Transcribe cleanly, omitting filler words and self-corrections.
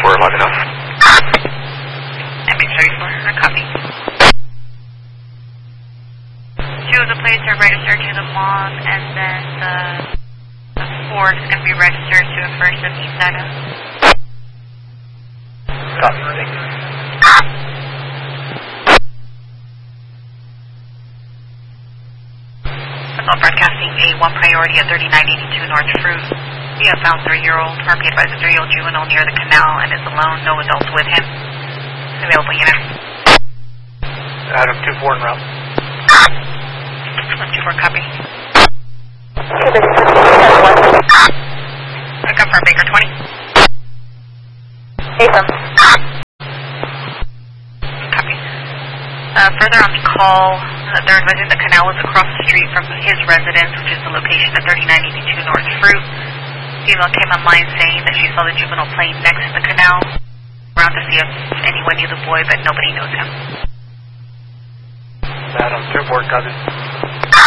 2-4, log it off. MH34, I copy. 2 of the plates are registered to the mom, and then the 4th is going to be registered to a first of East Data. Copy, thank you. Assault broadcasting A1 priority at 3982 North Fruit. We have found 3-year-old. Harvey advised a 3-year-old juvenile near the canal and is alone, no adults with him. Available unit. Adam 2-4 en route. 1-2-4, copy. I confirm Baker 20. Affirm. Copy. Further on the call, they're advising the canal is across the street from his residence, which is the location at 3982 North Fruit. Female came online saying that she saw the juvenile playing next to the canal, around to see if anyone knew the boy, but nobody knows him. Adam 2-4, copy.